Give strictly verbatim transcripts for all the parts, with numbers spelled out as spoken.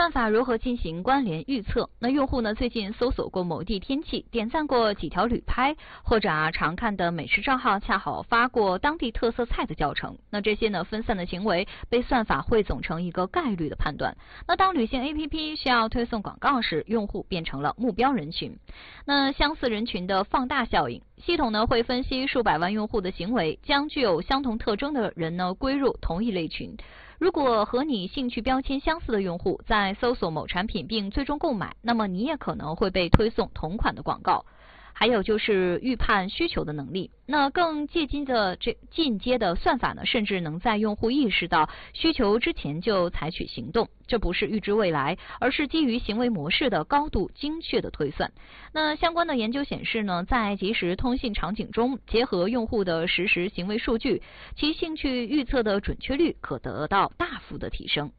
算法如何进行关联预测？那用户呢最近搜索过某地天气，点赞过几条旅拍，或者啊常看的美食账号恰好发过当地特色菜的教程。那这些呢分散的行为被算法汇总成一个概率的判断。那当旅行 A P P 需要推送广告时，用户变成了目标人群。那相似人群的放大效应，系统呢会分析数百万用户的行为，将具有相同特征的人呢归入同一类群。如果和你兴趣标签相似的用户在搜索某产品并最终购买，那么你也可能会被推送同款的广告。还有就是预判需求的能力，那更接近的这进阶的算法呢，甚至能在用户意识到需求之前就采取行动。这不是预知未来，而是基于行为模式的高度精确的推算。那相关的研究显示呢，在即时通信场景中，结合用户的实时行为数据，其兴趣预测的准确率可得到大幅的提升。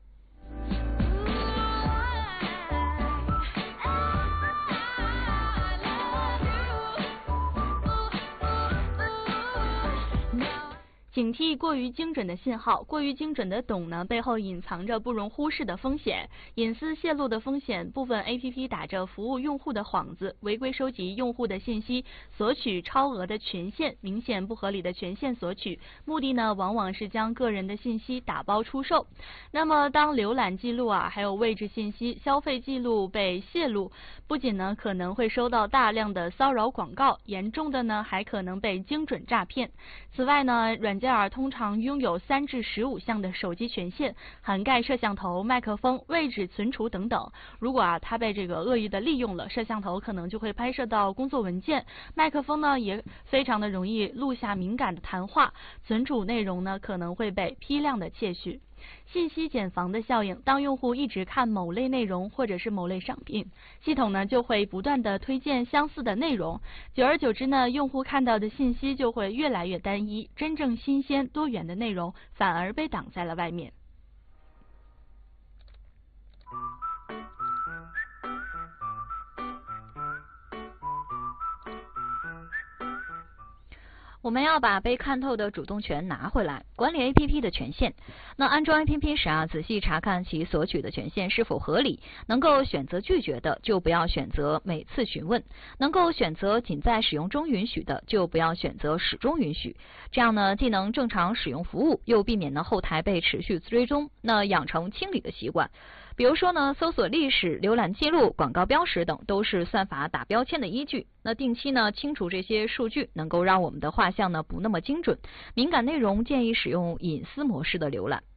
警惕过于精准的信号，过于精准的懂呢，背后隐藏着不容忽视的风险，隐私泄露的风险。部分 A P P 打着服务用户的幌子，违规收集用户的信息，索取超额的权限，明显不合理的权限索取，目的呢，往往是将个人的信息打包出售。那么，当浏览记录啊，还有位置信息、消费记录被泄露，不仅呢可能会收到大量的骚扰广告，严重的呢还可能被精准诈骗。此外呢，软件通常拥有三至十五项的手机权限，涵盖摄像头、麦克风、位置存储等等。如果啊它被这个恶意的利用了，摄像头可能就会拍摄到工作文件，麦克风呢也非常的容易录下敏感的谈话，存储内容呢可能会被批量的窃取。信息茧房的效应，当用户一直看某类内容或者是某类商品，系统呢就会不断的推荐相似的内容，久而久之呢，用户看到的信息就会越来越单一，真正新鲜多元的内容反而被挡在了外面。 我们要把被看透的主动权拿回来，管理 A P P 的权限。那安装 A P P 时啊，仔细查看其索取的权限是否合理，能够选择拒绝的，就不要选择每次询问；能够选择仅在使用中允许的，就不要选择始终允许。这样呢，既能正常使用服务，又避免呢后台被持续追踪，那养成清理的习惯。比如说呢，搜索历史、浏览记录、广告标识等都是算法打标签的依据。那定期呢清除这些数据，能够让我们的画像呢不那么精准。敏感内容建议使用隐私模式的浏览。